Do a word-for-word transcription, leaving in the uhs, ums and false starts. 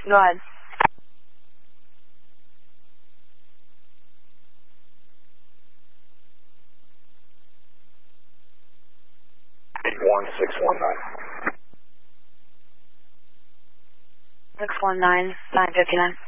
Go ahead. eight one six one nine. six one nine, nine fifty-nine.